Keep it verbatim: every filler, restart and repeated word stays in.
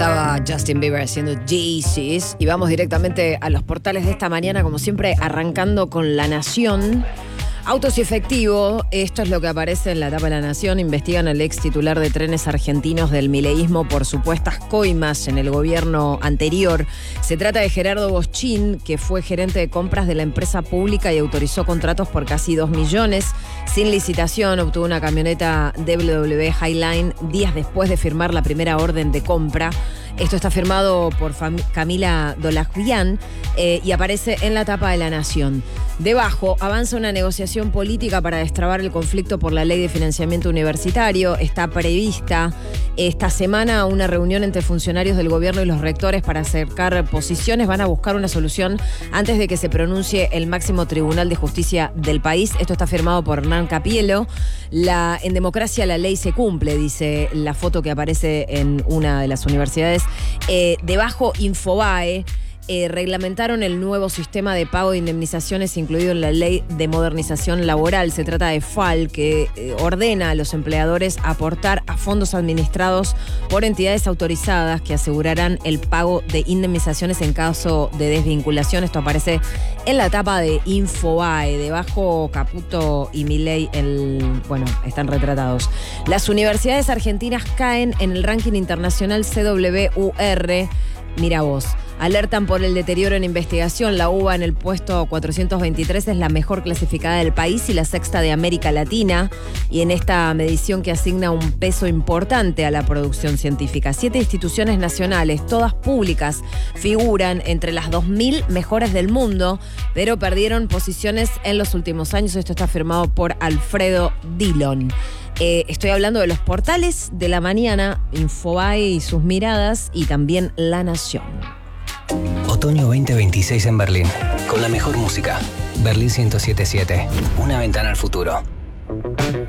Estaba Justin Bieber haciendo Jesus y vamos directamente a los portales de esta mañana, como siempre, arrancando con La Nación. Autos y efectivo, esto es lo que aparece en la tapa de La Nación. Investigan al ex titular de Trenes Argentinos del mileísmo por supuestas coimas en el gobierno anterior. Se trata de Gerardo Boschín, que fue gerente de compras de la empresa pública y autorizó contratos por casi dos millones. Sin licitación, obtuvo una camioneta W W Highline días después de firmar la primera orden de compra. Esto está firmado por Fam- Camila Dolajvian eh, y aparece en la tapa de La Nación. Debajo, avanza una negociación política para destrabar el conflicto por la ley de financiamiento universitario. Está prevista esta semana una reunión entre funcionarios del gobierno y los rectores para acercar posiciones. Van a buscar una solución antes de que se pronuncie el máximo tribunal de justicia del país. Esto está firmado por Hernán Capielo. La, en democracia la ley se cumple, dice la foto que aparece en una de las universidades. Eh, debajo, Infobae. Eh, reglamentaron el nuevo sistema de pago de indemnizaciones incluido en la Ley de Modernización Laboral. Se trata de F A L, que eh, ordena a los empleadores aportar a fondos administrados por entidades autorizadas que asegurarán el pago de indemnizaciones en caso de desvinculación. Esto aparece en la tapa de Infobae. Debajo, Caputo y Milei, el, bueno, están retratados. Las universidades argentinas caen en el ranking internacional C W U R. Mira vos. Alertan por el deterioro en investigación. La U B A en el puesto cuatrocientos veintitrés es la mejor clasificada del país y la sexta de América Latina. Y en esta medición que asigna un peso importante a la producción científica. Siete instituciones nacionales, todas públicas, figuran entre las dos mil mejores del mundo, pero perdieron posiciones en los últimos años. Esto está firmado por Alfredo Dillon. Eh, estoy hablando de los portales de la mañana, Infobae y sus miradas, y también La Nación. Otoño veinte veintiséis en Berlín, con la mejor música. Berlín ciento siete punto siete, una ventana al futuro.